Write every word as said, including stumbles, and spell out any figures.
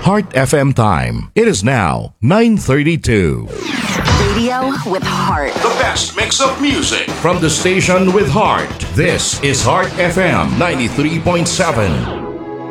Heart F M time. It is now nine thirty-two. Radio with heart. The best mix of music from the station with heart. This is Heart F M ninety-three point seven.